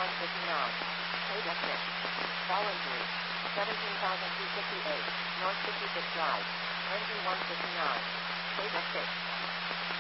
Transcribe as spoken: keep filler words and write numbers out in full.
one fifty-nine. Paid at six. Voluntary. seventeen thousand two hundred fifty-eight. North fifty-fifth Drive. N G one fifty-nine. Paid at six.